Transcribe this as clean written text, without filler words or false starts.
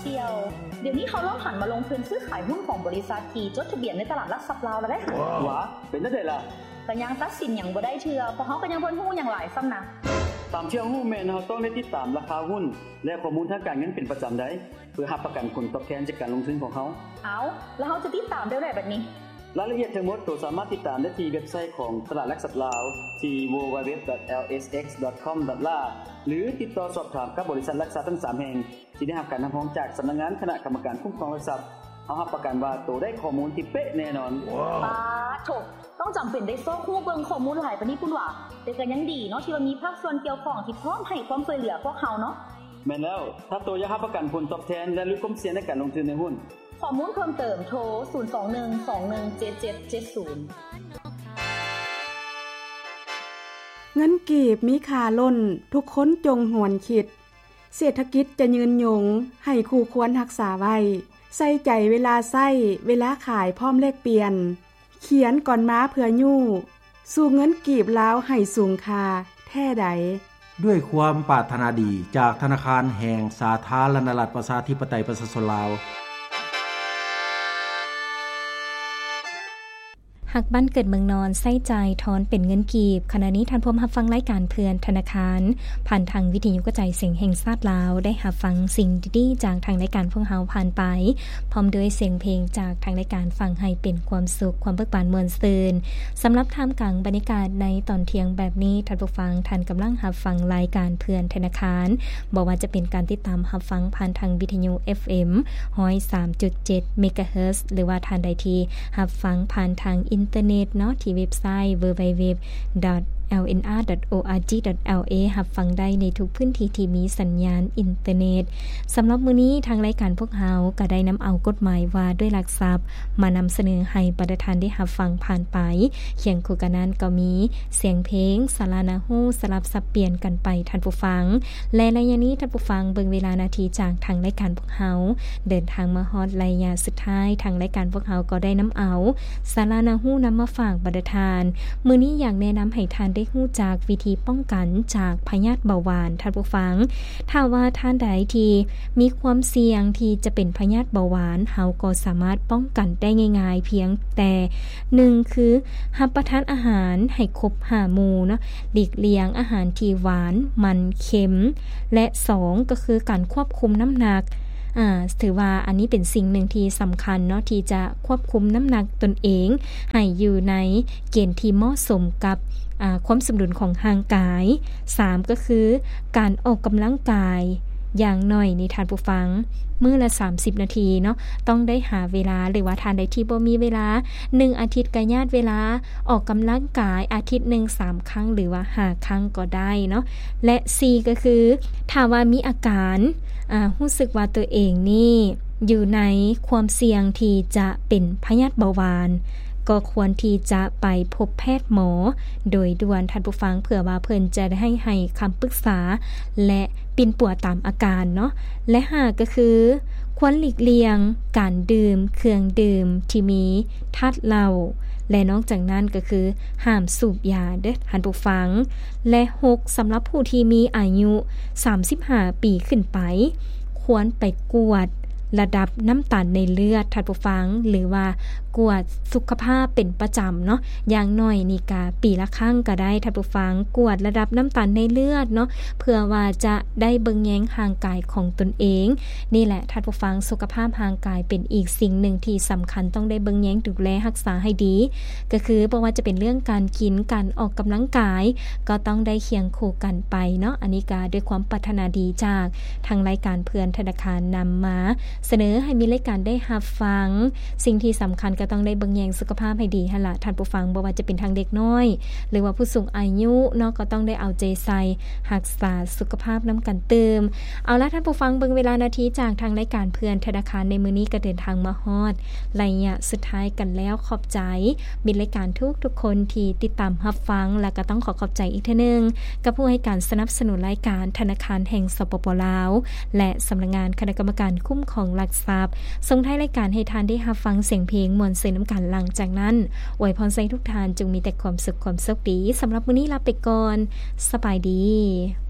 เสี่ยวเดี๋ยวนี้เขาเริ่มหันมาลงทุนซื้อขายหุ้นของบริษัทที่จดทะเบียนในตลาดหลักทรัพย์ลาวแล้วเด้ว้าเป็นจังได๋ล่ะก็ยังตัดสินหยังบ่ได้เทื่อเพราะเฮาก็ยังบ่ฮู้หยังหลายซ้ำนะตามที่ฮู้แม่นเฮาต้องได้ติดตามราคาหุ้นและข้อมูลทางการเงินเป็นประจำได้เพื่อรับประกันผลตอบแทนจากการลงทุนของเฮาแล้วเฮาจะติดตามได้แบบนี้รายละเอียดทั้งหมดตัวสามารถติดตามได้ที่เว็บไซต์ของตลาดหลักทรัพย์ลาวที่ www.lsx.com.la หรือติดต่อสอบถามกับบริษัทหลักทรัพย์ทั้ง3แห่งที่ได้รับการรับรองจากสำนักงานคณะกรรมการคุ้มครองหลักทรัพย์เฮารับประกันว่าตัวได้ข้อมูลที่เป๊ะแน่นอนป๊าโถต้องจำเป็นได้ซอกฮู้เบิ่งข้อมูลหลายปานนี้พุ่นว่าแต่ก็ยังดีเนาะที่ว่ามีภาคส่วนเกี่ยวข้องที่พร้อมให้ความช่วยเหลือพวกเฮาเนาะแม่นแล้วถ้าตัวอยากรับประกันผลตอบแทนและลดความเสี่ยงในการลงทุนในหุ้นข้อมูลเพิ่มเติมโทร021217770 เงินกีบมีค่าล้นทุกคนจงหวนคิดเศรษฐกิจจะยืนยงให้คู่ควรรักษาไว้ใส่ใจเวลาใช้เวลาขายพร้อมแลกเปลี่ยนเขียนก่อนม้าเพื่อยู่สู่เงินกีบลาวให้สูงค่าแท้ใดด้วยความปรารถนาดีจากธนาคารแห่งสาธารณรัฐประชาธิปไตยประชาชนลาวหักบ้านเกิดเมืองนอนไส้ใจทอนเป็นเงินกีบขณะนี้ท่านพมรับฟังรายการเพื่อนธนาคารผ่านทางวิทยุกระจายเสียงแห่งชาติลาวได้รับฟังสิ่งดีๆจากทางรายการพวกเฮาผ่านไปพร้อมด้วยเสียงเพลงจากทางรายการฟังให้เป็นความสุขความเบิกบานม่วนซื่นสำหรับท่ามกลางบรรยากาศในตอนเที่ยงแบบนี้ท่านผู้ฟังท่านกำลังรับฟังรายการเพื่อนธนาคารบอกว่าจะเป็นการติดตามรับฟังผ่านทางวิทยุ FM 103.7 เมกะเฮิรตซ์หรือว่าท่านใดที่รับฟังผ่านทางอินเทอร์เน็ตเนาะที่เว็บไซต์ www.lnr.org.la รับฟังได้ในทุกพื้นที่ที่มีสัญญาณอินเทอร์เน็ตสำหรับมื้อนี้ทางรายการพวกเฮาก็ได้นําเอากฎหมายว่าด้วยหลักทรัพย์มานําเสนอให้ประธานได้รับฟังผ่านไปเคียงคู่กันนั้นก็มีเสียงเพลงสารานาฮู้สลับสับเปลี่ยนกันไปท่านผู้ฟังและระยะนี้ท่านผู้ฟังเบิ่งเวลานาทีจากทางรายการพวกเฮาเดินทางมาฮอดระยะสุดท้ายทางรายการพวกเฮาก็ได้นําเอาสารานาฮู้นํามาฝากประธานมื้อนี้อยากแนะนําให้ท่านได้รู้จักวิธีป้องกันจากพยาธิเบาหวานท่านผู้ฟังถ้าว่าท่านใดที่มีความเสี่ยงที่จะเป็นพยาธิเบาหวานเฮาก็สามารถป้องกันได้ง่ายๆเพียงแต่1คือรับประทานอาหารให้ครบ5หมู่เนาะหลีกเลี่ยงอาหารที่หวานมันเค็มและ2ก็คือการควบคุมน้ำหนักถือว่าอันนี้เป็นสิ่งหนึ่งที่สำคัญเนาะที่จะควบคุมน้ำหนักตนเองให้อยู่ในเกณฑ์ที่เหมาะสมกับความสมดุลของร่างกาย3ก็คือการออกกำลังกายอย่างน้อยนี่ท่านผู้ฟังมื้อละ30นาทีเนาะต้องได้หาเวลาหรือว่าท่านใดที่บ่มีเวลา1อาทิตย์ก็ญาติเวลาออกกำลังกายอาทิตย์นึง3ครั้งหรือว่า5ครั้งก็ได้เนาะและ4ก็คือถ้าว่ามีอาการรู้สึกว่าตัวเองนี่อยู่ในความเสี่ยงที่จะเป็นพยาธิเบาหวานก็ควรที่จะไปพบแพทย์หมอโดยด่วนท่านผู้ฟังเผื่อว่าเพิ่นจะได้ให้คำปรึกษาและปิ่นปัวตามอาการเนาะและ5ก็คือควรหลีกเลี่ยงการดื่มเครื่องดื่มที่มีธาตุเหล้าและนอกจากนั้นก็คือห้ามสูบยาเด้อท่านผู้ฟังและ6สำหรับผู้ที่มีอายุ35ปีขึ้นไปควรไปกวดระดับน้ำตาลในเลือดท่านผู้ฟังหรือว่ากวดสุขภาพเป็นประจำเนาะอย่างน้อยนี่ก็ปีละครั้งก็ได้ท่านผู้ฟังกวดระดับน้ำตาลในเลือดเนาะเพื่อว่าจะได้เบิ่งแยงร่างกายของตนเองนี่แหละท่านผู้ฟังสุขภาพร่างกายเป็นอีกสิ่งหนึ่งที่สำคัญต้องได้เบิ่งแยงดูแลรักษาให้ดีก็คือบ่ว่าจะเป็นเรื่องการกินการออกกำลังกายก็ต้องได้เคียงคู่กันไปเนาะอันนี้ก็ด้วยความปรารถนาดีจากทางรายการเพื่อนธนาคารนำมาเสนอให้มีรายการได้รับฟังสิ่งที่สำคัญก็ต้องได้เบิ่งแยงสุขภาพให้ดีหั่นล่ะท่านผู้ฟังบ่ว่าจะเป็นทางเด็กน้อยหรือว่าผู้สูงอายุเนาะก็ต้องได้เอาใจใส่รักษาสุขภาพนํากันเติมเอาล่ะท่านผู้ฟังเบิ่งเวลานาทีจากทางรายการเพื่อนธนาคารในมื้อนี้ก็เดินทางมาฮอดระยะสุดท้ายกันแล้วขอบใจมิตรรายการทุกคนที่ติดตามรับฟังและก็ต้องขอบใจอีกเทื่อนึงกับผู้ให้การสนับสนุนรายการธนาคารแห่งสปป.ลาวและสำนักงานคณะกรรมการคุ้มครองหลักทรัพย์ส่งท้ายรายการให้ทานได้รับฟังเสียงเพลงม่วนซื่นน้ำกันหลังจากนั้นอวยพรให้ทุกท่านจงมีแต่ความสุขความโชคดีสำหรับมื้อนี้ลาไปก่อนสบายดี